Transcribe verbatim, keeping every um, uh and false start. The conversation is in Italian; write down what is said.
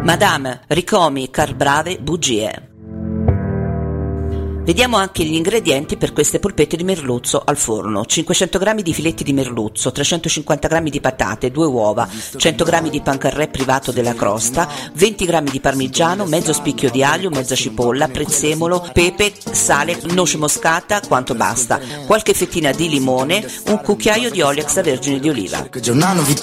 Madame, ricomi, car brave, bugie. Vediamo anche gli ingredienti per queste polpette di merluzzo al forno: cinquecento grammi di filetti di merluzzo, trecentocinquanta grammi di patate, due uova, cento grammi di pancarré privato della crosta, venti grammi di parmigiano, mezzo spicchio di aglio, mezza cipolla, prezzemolo, pepe, sale, noce moscata, quanto basta, qualche fettina di limone, un cucchiaio di olio extravergine di oliva.